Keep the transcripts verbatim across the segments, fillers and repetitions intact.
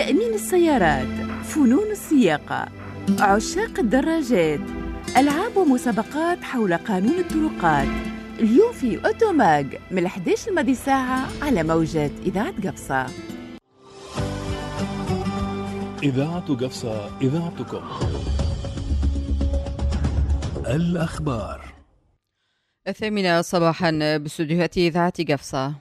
تأمين السيارات، فنون السياقة، عشاق الدراجات، ألعاب ومسابقات حول قانون الطرقات. اليوم في أوتوماغ من إحدى عشر الماضي ساعة على موجات إذاعة قفصة. إذاعة قفصة، إذاعتكم. الأخبار الثامنة صباحا باستديوهات إذاعة قفصة.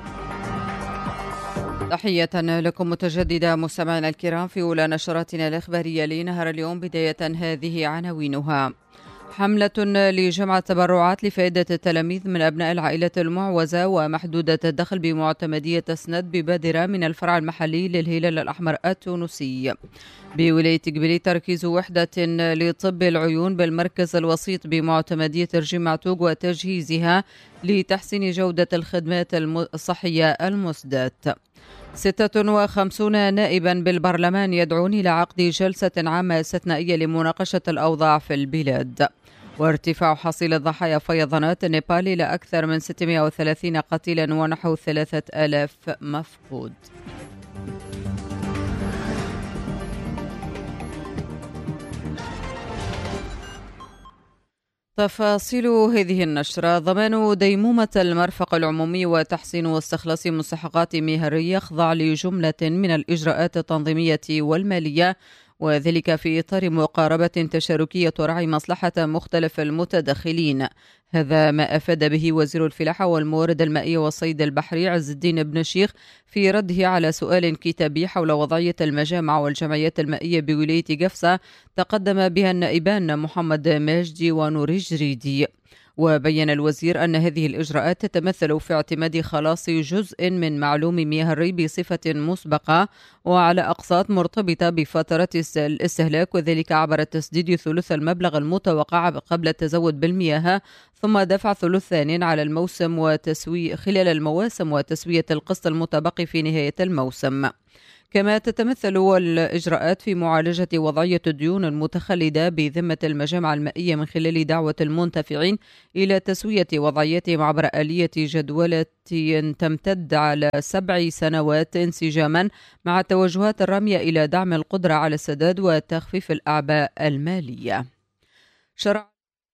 تحية لكم متجددة مستمعينا الكرام في أولى نشراتنا الإخبارية لنهار اليوم. بداية هذه عناوينها: حملة لجمع التبرعات لفائدة التلاميذ من أبناء العائلات المعوزة ومحدودة الدخل بمعتمدية سند ببادرة من الفرع المحلي للهلال الأحمر التونسي. بولاية قبلي تركيز وحدة لطب العيون بالمركز الوسيط بمعتمدية رجيم معتوق وتجهيزها لتحسين جودة الخدمات الصحية المسدات. ستة وخمسين نائبا بالبرلمان يدعون إلى عقد جلسة عامة استثنائية لمناقشة الأوضاع في البلاد. وارتفاع حصيل الضحايا فيضانات نيبال إلى أكثر من ستمائة وثلاثين قتيلا ونحو ثلاثة آلاف مفقود. تفاصيل هذه النشرة: ضمان ديمومة المرفق العمومي وتحسين واستخلاص مستحقات مهرية يخضع لجملة من الإجراءات التنظيمية والمالية، وذلك في إطار مقاربة تشاركية تراعي مصلحة مختلف المتدخلين. هذا ما أفاد به وزير الفلاحة والموارد المائية والصيد البحري عز الدين بن شيخ في رده على سؤال كتابي حول وضعية المجامع والجمعيات المائية بولاية قفصة تقدم بها النائبان محمد ماجدي ونوري جريدي. وبين الوزير أن هذه الإجراءات تتمثل في اعتماد خلاص جزء من معلوم مياه الري بصفة مسبقة وعلى أقساط مرتبطة بفترة الاستهلاك، وذلك عبر تسديد ثلث المبلغ المتوقع قبل التزود بالمياه، ثم دفع ثلث ثان على الموسم وتسوي خلال المواسم وتسوية القسط المتبقي في نهاية الموسم. كما تتمثل الإجراءات في معالجة وضعية الديون المتخلدة بذمة المجامع المائية من خلال دعوة المنتفعين إلى تسوية وضعيتهم عبر آلية جدولة تمتد على سبع سنوات انسجاما مع التوجهات الرامية إلى دعم القدرة على السداد وتخفيف الأعباء المالية. شرع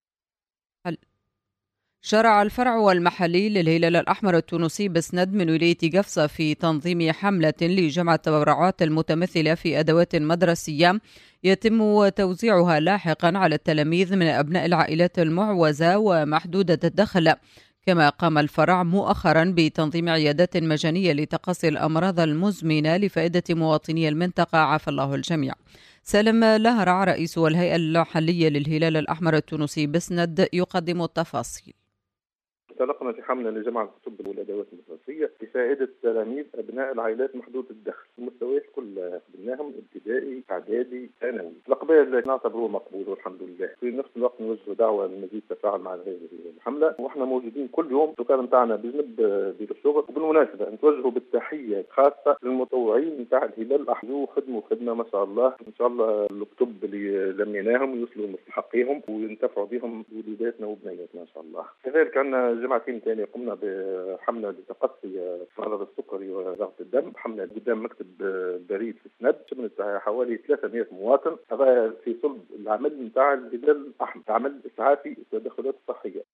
شرع الفرع المحلي للهلال الأحمر التونسي بسند من ولاية قفصة في تنظيم حملة لجمع التبرعات المتمثلة في أدوات مدرسية يتم توزيعها لاحقا على التلاميذ من أبناء العائلات المعوزة ومحدودة الدخل. كما قام الفرع مؤخرا بتنظيم عيادات مجانية لتقصي الأمراض المزمنة لفائدة مواطني المنطقة عافى الله الجميع. سالم لهرع رئيس الهيئة المحلية للهلال الأحمر التونسي بسند يقدم التفاصيل. انطلقنا في حملة لجمع الكتب والأدوات المدرسية لفائدة تلاميذ أبناء العائلات محدودة الدخل، المستويات كلها خدمناهم: ابتدائي، إعدادي، ثانوي. الإقبال نعتبره مقبول والحمد لله. في نفس الوقت نوجه دعوة للمزيد تفاعل مع هذه الحملة، وإحنا موجودين كل يوم. الدكان نتاعنا بجنب بيت الشغل. وبالمناسبة نتوجهوا بالتحية خاصة للمتطوعين نتاع الهلال الأحمر، خدموا خدمة ما شاء الله. إن شاء الله الكتب اللي لميناهم يوصلوا لمستحقيهم وينتفعوا بهم وليداتنا وبنياتنا إن شاء الله. كذلك عندنا جمعتين ثانية قمنا بحملة لتقصي مرض السكري وضغط الدم، حملة قدام مكتب بريد في سند، شملت حوالي ثلاثمائة مواطن. هذا في صلب العمل نتاع الهلال الأحمر، عمل إسعافي التدخلات الصحية.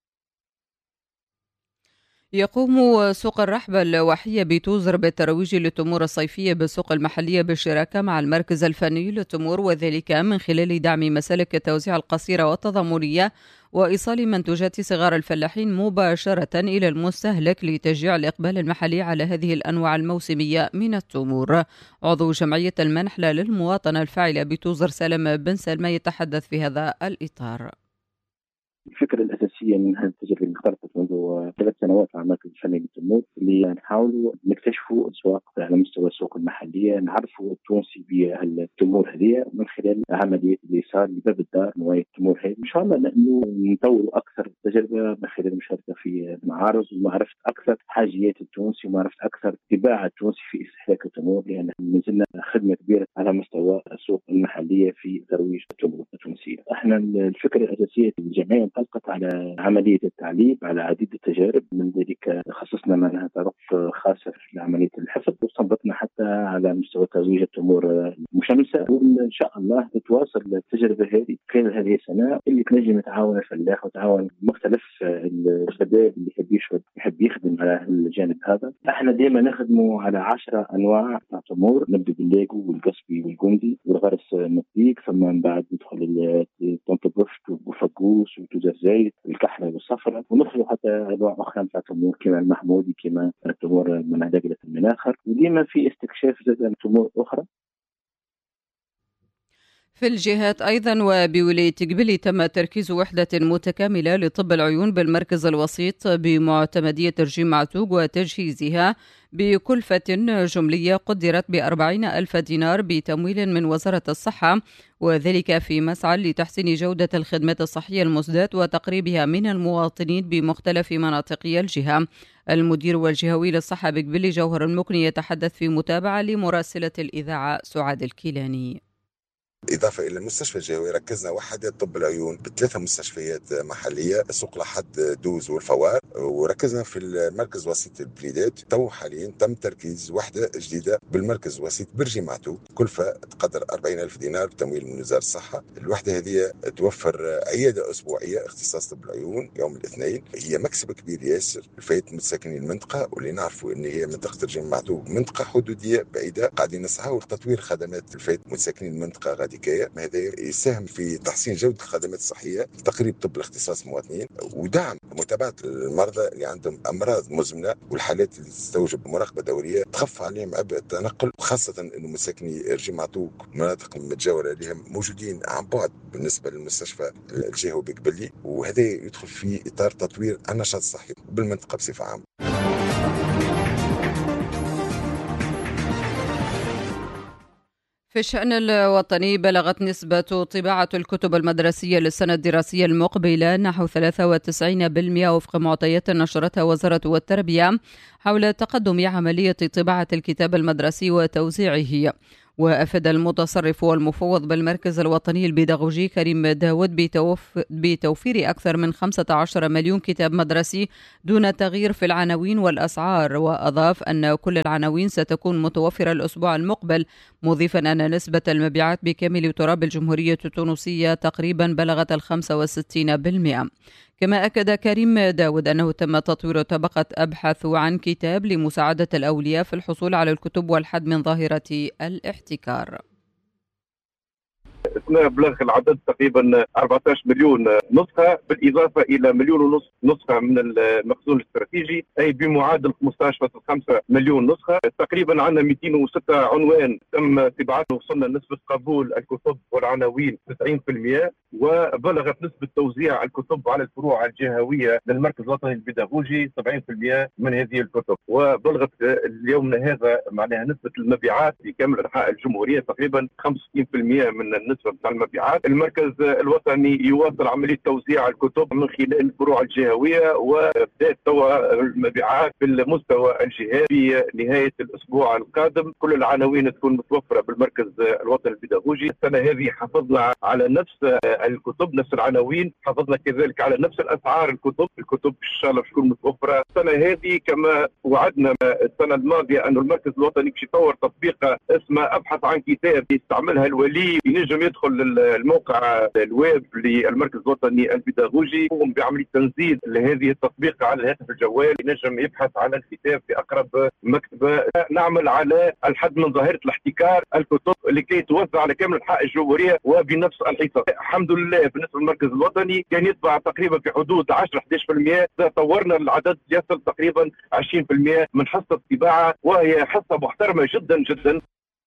يقوم سوق الرحبة الواحية بتوزر بالترويج للتمور الصيفية بالسوق المحلية بالشراكة مع المركز الفني للتمور، وذلك من خلال دعم مسالك التوزيع القصيرة والتضامنية وإيصال منتوجات صغار الفلاحين مباشرة إلى المستهلك لتشجيع الإقبال المحلي على هذه الأنواع الموسمية من التمور. عضو جمعية المنحلة للمواطنة الفاعلة بتوزر سالم بن سلمى يتحدث في هذا الإطار. الفكرة الأساسية من هذه التجربة اللي انطلقت منذ ثلاث سنوات على المركز الفني للتمور، اللي نحاولوا نكتشفوا أسواق على مستوى السوق المحلية، نعرفوا التونسي بالتمور هذه من خلال عملية الإيصال لباب الدار نوعية التمور هذه. إن شاء الله لأنه نطوروا أكثر التجربة من خلال المشاركة في المعارض ومعرفة أكثر حاجيات التونسي ومعرفة أكثر طباع التونسي في استهلاك التمور، لأن نزلنا خدمة كبيرة على مستوى السوق المحلية في ترويج التمور التونسية. احنا الفكرة الأساسية للجمعية انطلقت على عملية التعليم على عديد التجارب، من ذلك خصصنا منها طرق خاصة في عملية الحفظ، واستنبطنا حتى حتى على مستوى توزيع التمور المشمسة، وإن شاء الله تتواصل التجربة هذه خلال هذه السنة اللي تنجم تعاون الفلاح وتعاون مختلف الشباب اللي يحب يشرب يحب يخدم على الجانب هذا. احنا دائما نخدموا على عشرة أنواع تاع تمور، نبدأ بالليغو والقصبي والجندي والغرس النطيق، ثم من بعد ندخل الطنطبوش وفقوس وتوزر زيت والكحلة والصفرة، وندخل حتى أنواع أخرى تاع تمور كما المحمودي كما التمور من عداقلة المناخر، وديما في استكشاف زاد تمور أخرى. في الجهات أيضا وبولاية قبلي تم تركيز وحدة متكاملة لطب العيون بالمركز الوسيط بمعتمدية رجيم معتوق وتجهيزها بكلفة جملية قدرت بأربعين ألف دينار بتمويل من وزارة الصحة، وذلك في مسعى لتحسين جودة الخدمات الصحية المزدات وتقريبها من المواطنين بمختلف مناطقي الجهة. المدير والجهوي للصحة بقبلي جوهر المكني يتحدث في متابعة لمراسلة الإذاعة سعاد الكيلاني. إضافة إلى المستشفى الجهوي ركزنا وحدات طب العيون بثلاثة مستشفيات محلية، سوق لحد دوز والفوار، وركزنا في المركز وسيط البليدات. تو حاليا تم تركيز وحدة جديدة بالمركز وسيط برجي معتوق، كلفة تقدر أربعين ألف دينار بتمويل من وزارة الصحة. الوحدة هذه توفر عيادة أسبوعية اختصاص طب العيون يوم الاثنين. هي مكسب كبير ياسر لفايت متساكنين المنطقة، واللي نعرفوا إن هي منطقة رجي معتوق منطقة حدودية بعيدة، قاعدين نسعوا لتطوير خدمات لفايت متساكنين المنطقة. هذا يساهم في تحسين جودة الخدمات الصحية، تقريب طب الاختصاص المواطنين، ودعم متابعة المرضى اللي عندهم أمراض مزمنة والحالات اللي تستوجب مراقبة دورية تخف عليهم عبء التنقل، وخاصة أنه مساكني رجيم معتوق مناطق متجاورة لهم موجودين عن بعد بالنسبة للمستشفى الجهوي بقبلي، وهذا يدخل في إطار تطوير النشاط الصحي بالمنطقة بصفة عامة. في الشأن الوطني بلغت نسبة طباعة الكتب المدرسية للسنة الدراسية المقبلة نحو ثلاثة وتسعين بالمئة وفق معطيات نشرتها وزارة التربية حول تقدم عملية طباعة الكتاب المدرسي وتوزيعه. وأفاد المتصرف والمفوض بالمركز الوطني البيداغوجي كريم داود بتوف... بتوفير أكثر من خمسة عشر مليون كتاب مدرسي دون تغيير في العناوين والأسعار، وأضاف أن كل العناوين ستكون متوفرة الأسبوع المقبل، مضيفا أن نسبة المبيعات بكامل تراب الجمهورية التونسية تقريبا بلغت الخمسة وستين بالمئة. كما أكد كريم داود أنه تم تطوير طبقة أبحث عن كتاب لمساعدة الأولياء في الحصول على الكتب والحد من ظاهرة الاحتكار. بلغ العدد تقريبا أربعة عشر مليون نسخة، بالإضافة إلى مليون ونصف نسخة من المخزون الاستراتيجي، أي بمعادل خمسة عشر فاصلة خمسة مليون نسخة. تقريبا عندنا مئتين وستة عنوان تم طباعته، وصلنا نسبة قبول الكتب والعناوين تسعين بالمئة، وبلغت نسبة توزيع الكتب على الفروع الجهوية للمركز الوطني البيداغوجي سبعين بالمئة من هذه الكتب. وبلغت اليوم هذا معناها نسبة المبيعات في كامل أنحاء الجمهورية تقريبا خمسة وستين بالمئة من النسبة بتاع المبيعات. المركز الوطني يواصل عملية توزيع الكتب من خلال الفروع الجهوية، وبدأت توا المبيعات في المستوى الجهوي في نهاية الأسبوع القادم. كل العناوين تكون متوفرة بالمركز الوطني البيداغوجي. السنة هذه حافظنا على نفس الكتب، نفس العناوين، حافظنا كذلك على نفس الأسعار. الكتب الكتب إن شاء الله تكون متوفرة السنة هذه كما وعدنا السنة الماضية، أن المركز الوطني باش يطور تطبيق اسمه أبحث عن كتاب يستعملها الولي، ينجم يدخل الموقع الويب للمركز الوطني البيداغوجي، يقوم بعملية تنزيل لهذه التطبيق على الهاتف الجوال، ينجم يبحث عن الكتاب في أقرب مكتبة. نعمل على الحد من ظاهرة الاحتكار الكتب لكي توزع على كامل أنحاء الجمهورية وبنفس الحصص. الحمد لله بالنسبة للمركز الوطني كان يطبع تقريبا في حدود عشرة إحدى عشر بالمئة، طورنا العدد يصل تقريبا عشرين بالمئة من حصة الطباعة، وهي حصة محترمة جدا جدا.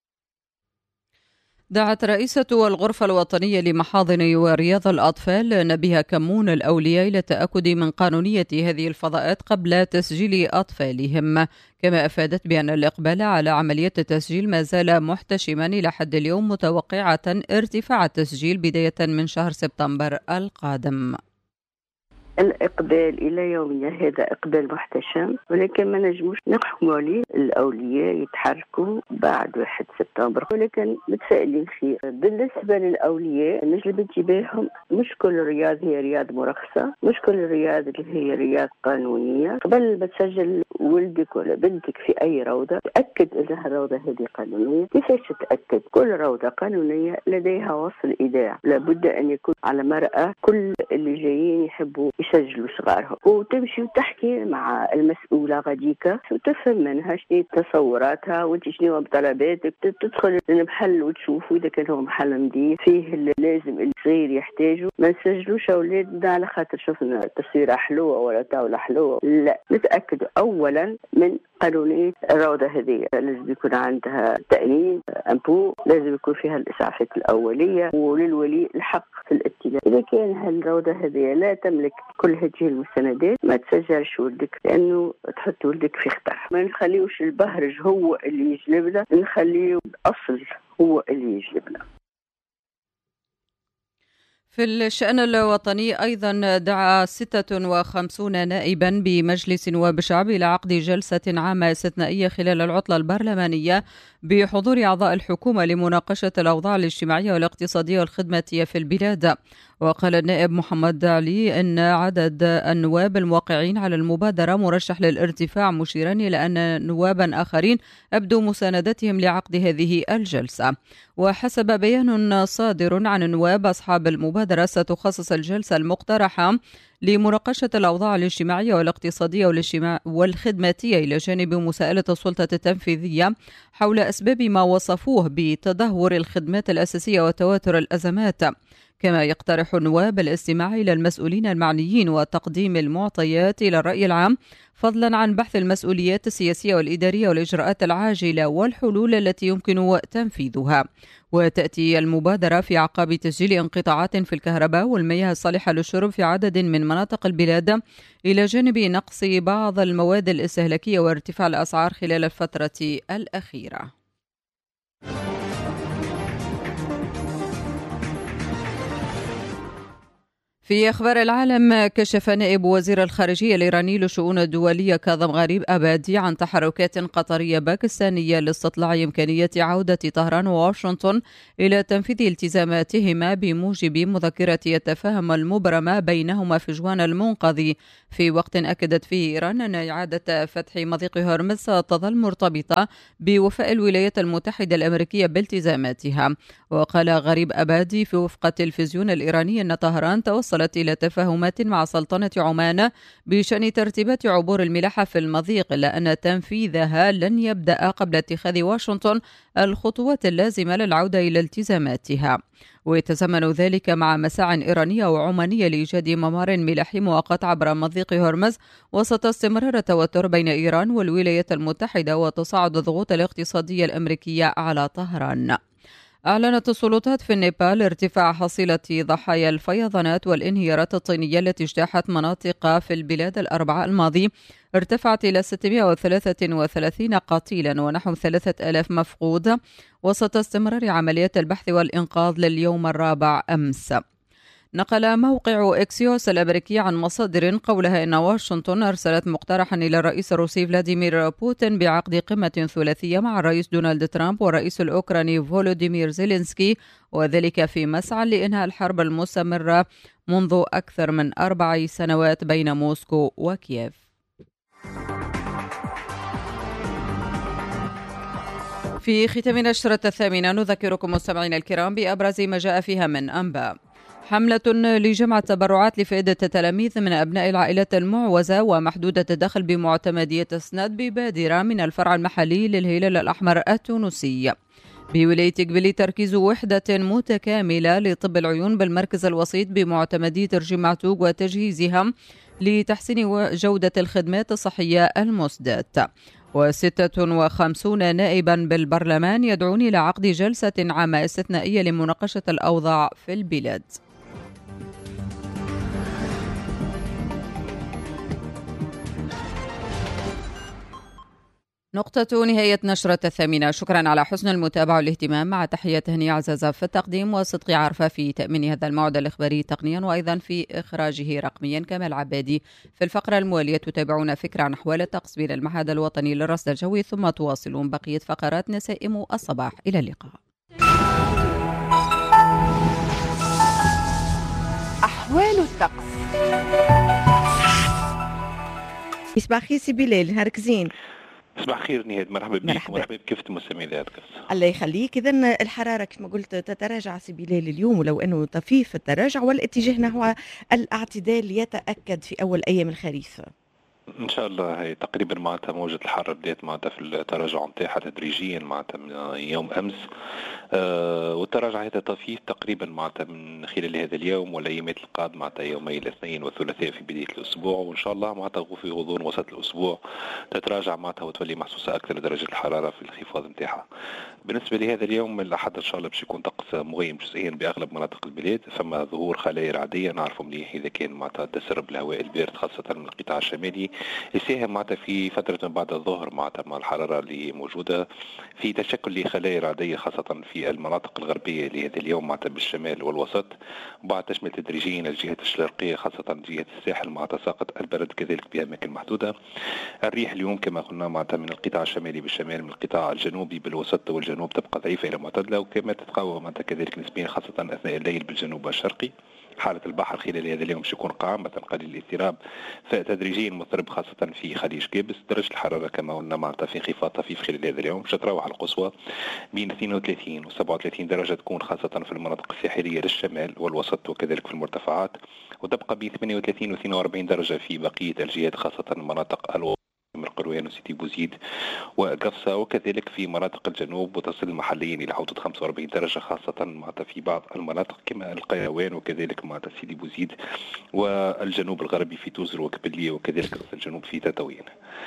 دعت رئيسة الغرفة الوطنية لمحاضن ورياض الأطفال نبيها كمون الأولياء إلى التأكد من قانونية هذه الفضاءات قبل تسجيل أطفالهم، كما أفادت بأن الإقبال على عملية التسجيل ما زال محتشما إلى حد اليوم، متوقعة ارتفاع التسجيل بداية من شهر سبتمبر القادم. الإقبال إلى يومنا هذا إقبال محتشم، ولكن ما نجموش نحكموا عليه. الأولياء يتحركوا بعد واحد سبتمبر، ولكن متفائلين خير. بالنسبة للأولياء نجلب انتباههم، مش كل رياض هي رياض مرخصة، مش كل رياض هي رياض قانونية. قبل ما تسجل ولدك ولا بنتك في أي روضة تأكد أنها الروضة هذه قانونية. كيفاش تتأكد؟ كل روضة قانونية لديها وصل إيداع، لابد أن يكون على مرأة كل اللي جايين يحبوا يسجلوا صغارهم، وتمشي وتحكي مع المسؤولة غاديكا وتفهم منها شنو تصوراتها وانت شنو بطلباتك. تدخل المحل وتشوفوا إذا كان هو محل نظيف فيه اللي لازم الصغير يحتاجوا. ما نسجلوش أولادنا على خاطر شفنا تصويرة حلوة ولا طاولة حلوة، لا، نتأكد أولا من قانونية الروضة هذه. لازم يكون عندها تأمين أمبو، لازم يكون فيها الإسعافات الأولية، وللولي الحق في الاتجاه. إذا كان هالروضة هذه لا تملك كل هذه المستندات ما تسجلش ولدك، لأنه تحط ولدك في خطر. ما نخليوش البهرج هو اللي يجلبنا، نخليه الأصل هو اللي يجلبنا. في الشأن الوطني أيضا دعا ستة وخمسين نائبا بمجلس نواب الشعب إلى عقد جلسة عامة استثنائية خلال العطلة البرلمانية بحضور أعضاء الحكومة لمناقشة الأوضاع الاجتماعية والاقتصادية والخدماتية في البلاد. وقال النائب محمد علي أن عدد النواب الموقعين على المبادرة مرشح للارتفاع، مشيرا إلى أن نوابا آخرين أبدوا مساندتهم لعقد هذه الجلسة. وحسب بيان صادر عن النواب أصحاب المبادرة ستخصص الجلسة المقترحة لمناقشة الأوضاع الاجتماعية والاقتصادية والخدماتية إلى جانب مساءلة السلطة التنفيذية حول أسباب ما وصفوه بتدهور الخدمات الأساسية وتواتر الأزمات. كما يقترح النواب الاستماع إلى المسؤولين المعنيين وتقديم المعطيات إلى الرأي العام، فضلا عن بحث المسؤوليات السياسية والإدارية والإجراءات العاجلة والحلول التي يمكن تنفيذها. وتأتي المبادرة في أعقاب تسجيل انقطاعات في الكهرباء والمياه الصالحة للشرب في عدد من مناطق البلاد، إلى جانب نقص بعض المواد الاستهلاكية وارتفاع الأسعار خلال الفترة الأخيرة. في أخبار العالم، كشف نائب وزير الخارجية الإيراني للشؤون الدولية كاظم غريب أبادي عن تحركات قطرية باكستانية لاستطلاع إمكانية عودة طهران وواشنطن إلى تنفيذ التزاماتهما بموجب مذكرة التفاهم المبرمة بينهما في جوان المنقذي، في وقت أكدت فيه إيران أن إعادة فتح مضيق هرمز تظل مرتبطة بوفاء الولايات المتحدة الأمريكية بالتزاماتها. وقال غريب أبادي في وفق التلفزيون الإيراني أن طهران توصلت إلى تفاهمات مع سلطنة عمان بشأن ترتيبات عبور الملاحة في المضيق، إلا أن تنفيذها لن يبدأ قبل اتخاذ واشنطن الخطوات اللازمة للعودة إلى التزاماتها. ويتزامن ذلك مع مساعٍ إيرانية وعمانية لإيجاد ممر ملاحي مؤقت عبر مضيق هرمز وسط استمرار التوتر بين إيران والولايات المتحدة وتصاعد الضغوط الاقتصادية الأمريكية على طهران. أعلنت السلطات في النيبال ارتفاع حصيلة ضحايا الفيضانات والانهيارات الطينية التي اجتاحت مناطق في البلاد الأربعاء الماضي، ارتفعت إلى ستمائة وثلاثة وثلاثين قتيلا ونحو ثلاثة آلاف مفقود وسط استمرار عمليات البحث والإنقاذ لليوم الرابع أمس. نقل موقع إكسيوس الأمريكي عن مصادر قولها إن واشنطن أرسلت مقترحا إلى الرئيس الروسي فلاديمير بوتين بعقد قمة ثلاثية مع الرئيس دونالد ترامب والرئيس الأوكراني فولوديمير زيلينسكي، وذلك في مسعى لإنهاء الحرب المستمرة منذ أكثر من أربع سنوات بين موسكو وكييف. في ختام نشرة الثامنة نذكركم مستمعينا الكرام بأبرز ما جاء فيها من أنباء. حملة لجمع التبرعات لفائدة التلاميذ من أبناء العائلات المعوزة ومحدودة الدخل بمعتمدية سند ببادرة من الفرع المحلي للهلال الأحمر التونسي. بولاية قبلي تركيز وحدة متكاملة لطب العيون بالمركز الوسيط بمعتمدية رجيم معتوق وتجهيزها لتحسين جودة الخدمات الصحية المسدات. وستة وخمسون نائبا بالبرلمان يدعون إلى عقد جلسة عامة استثنائية لمناقشة الأوضاع في البلاد. نقطة نهاية نشرة الثامنة. شكرا على حسن المتابعة والاهتمام، مع تحية تهنئة عزازة في التقديم وصدقي عرفة في تأمين هذا الموعد الإخباري تقنيا وأيضا في إخراجه رقميا. كمال عبادي في الفقرة الموالية تتابعون فكرة عن أحوال الطقس بين المعهد الوطني للرصد الجوي، ثم تواصلون بقية فقرات نسائم الصباح. إلى اللقاء. أحوال الطقس. صباح الخير سي بلال، نهارك زين. صباح خير نهاد، مرحبا بك ومرحبا بكافة المستمعين لهذا. الله يخليك. إذن الحرارة كما قلت تتراجع سي بلال اليوم، ولو أنه طفيف التراجع والاتجاه نحو الاعتدال يتأكد في أول أيام الخريف. ان شاء الله. هي تقريبا معناتها موجة الحر بدات معناتها في التراجع نتاعها تدريجيا معناتها من يوم امس، آه والتراجع هذا طفيف تقريبا معناتها من خلال هذا اليوم والايامات القادمه معناتها يومي الاثنين والثلاثاء في بدايه الاسبوع، وان شاء الله معناتها في غضون وسط الاسبوع تتراجع معناتها وتولي محسوسه اكثر درجه الحراره في الانخفاض نتاعها. بالنسبه لهذا اليوم الاحد ان شاء الله باش يكون طقس مغيم جزئيا باغلب مناطق البلاد، فما ظهور خلايا رعديه نعرفوا مليح اذا كان معناتها تسرب الهواء البارد خاصه من القطاع الشمالي يساهم معناتها في فترة من بعد الظهر معناتها مع الحرارة اللي موجودة في تشكل لخلايا رعدية خاصة في المناطق الغربية لهذا اليوم معناتها بالشمال والوسط، وبعد تشمل تدريجيا الجهات الشرقية خاصة جهة الساحل مع تساقط البرد كذلك بأماكن محدودة. الريح اليوم كما قلنا معناتها من القطاع الشمالي بالشمال، من القطاع الجنوبي بالوسط والجنوب تبقى ضعيفة إلى معتدلة، وكما تتقوى معناتها كذلك نسبيا خاصة أثناء الليل بالجنوب الشرقي. حالة البحر خلال هذا اليوم باش يكون قائم مثلا قليل الاضطراب فتدريجيا مضطرب خاصة في خليج كابس. درجة الحرارة كما قلنا معناتها في انخفاض طفيف خلال هذا اليوم، باش تروح القصوى بين اثنين وثلاثين و سبعة وثلاثين درجة، تكون خاصة في المناطق الساحلية للشمال والوسط وكذلك في المرتفعات، وتبقى بين ثمانية وثلاثين و اثنين وأربعين درجة في بقية الجهات خاصة المناطق الوسط من قروان وسيدي بوزيد وقفصة، وكذلك في مناطق الجنوب وتصل محليا إلى حدود خمسة وأربعين درجة خاصة معناتها في بعض المناطق كما القيروان وكذلك معناتها سيدي بوزيد والجنوب الغربي في توزر وكبلية وكذلك الجنوب في تطاوين.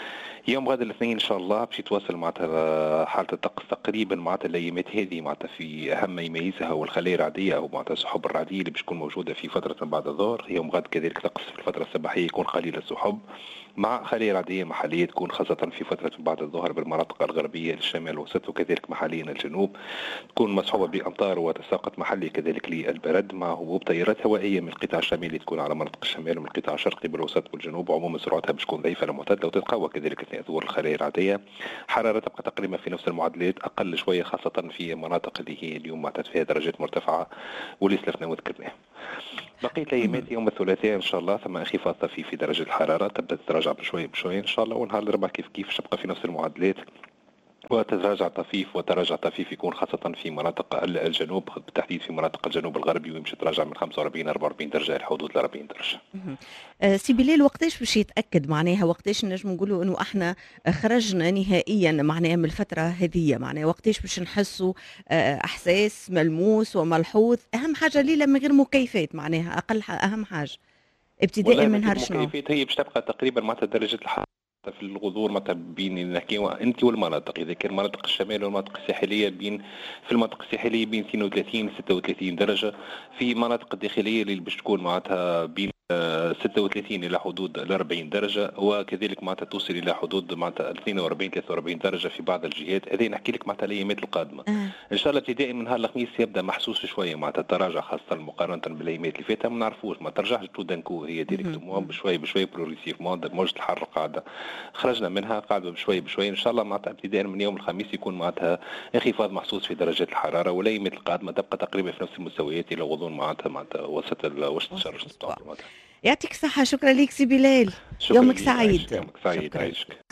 يوم غد الاثنين ان شاء الله باش يتواصل معناتها حاله الطقس تقريبا معناتها الايامات هذه معناتها في اهم ما يميزها هو الخلايا الرعديه او معناتها السحب الرعديه اللي باش تكون موجوده في فتره بعد الظهر. يوم غد كذلك طقس في الفتره الصباحيه يكون قليل السحب مع خلايا رعديه محليه تكون خاصه في فتره بعد الظهر بالمناطق الغربيه للشمال الوسط وكذلك محليا الجنوب، تكون مصحوبه بامطار وتساقط محلي كذلك للبرد مع هبوب تيارات هوائيه من القطاع الشمالي تكون على مناطق الشمال ومن القطاع الشرقي بالوسط والجنوب، وعموما سرعتها باش تكون ضعيفه لمعتدله وتتقوى كذلك اثناء ظهور الخلايا الرعديه. حراره تبقى تقريبا في نفس المعدلات، اقل شويه خاصه في مناطق اللي هي اليوم معتاد فيها درجات مرتفعه واللي سلفنا وذكرناها. بقيه الايامات يوم الثلاثاء ان شاء الله ثم انخفاض طفيف في درجه الحراره تبدا تتراجع بشويه بشويه ان شاء الله، ونهار الاربعاء كيف كيف تبقى في نفس المعدلات وتتراجع طفيف، وتراجع طفيف يكون خاصة في مناطق الجنوب بالتحديد في مناطق الجنوب الغربي ويمشي تراجع من خمسة وأربعين أربعة وأربعين درجة إلى حدود أربعين درجة. أه سي بلال، وقتاش باش يتأكد معناها وقتاش نجم نقولوا إنه إحنا خرجنا نهائيا معناها من الفترة هذه، معناها وقتاش باش نحسوا إحساس ملموس وملحوظ؟ أهم حاجة ليلة من غير مكيفات معناها أقل أهم حاجة ابتداء من نهار شنو؟ المكيفات هي باش تبقى تقريبا معناتها درجة الحرارة في الغضور معناتها بين نحكيو انت والمناطق، اذا كان مناطق الشمال والمناطق الساحليه بين في المناطق الساحليه بين اثنين وثلاثين ستة وثلاثين درجه، في المناطق الداخليه اللي باش تكون معناتها بين ستة وثلاثين الى حدود أربعين درجه، وكذلك معناتها توصل الى حدود معناتها اثنين وأربعين ثلاثة وأربعين درجه في بعض الجهات. هذه نحكي لك معناتها الايامات القادمه أه. ان شاء الله ابتداء من نهار الخميس يبدا محسوس شويه معناتها التراجع خاصه مقارنه بالايامات اللي فاتها، ما نعرفوش ما ترجعش تو دانكو، هي ديريكتومون بشوي بشوي بروغريسيفمون موجه الحر قاعده خرجنا منها قاعده بشوي بشوي ان شاء الله معناتها ابتداء من يوم الخميس يكون معناتها انخفاض محسوس في درجات الحراره، والايامات القادمه تبقى تقريبا في نفس المستويات الى غضون معناتها معناتها وسط وسط الشهر. يعطيك الصحة، شكرا لك سي بلال، يومك سعيد. يومك سعيد، عايشك.